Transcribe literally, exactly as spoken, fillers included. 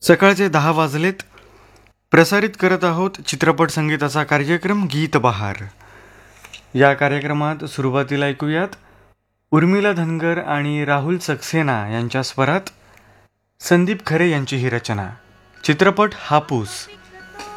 सकाळचे दहा वाजलेत. प्रसारित करत आहोत चित्रपट संगीताचा कार्यक्रम गीत बहार. या कार्यक्रमात सुरुवातीला ऐकूयात उर्मिला धनगर आणि राहुल सक्सेना यांच्या स्वरात संदीप खरे यांची ही रचना. चित्रपट हापूस.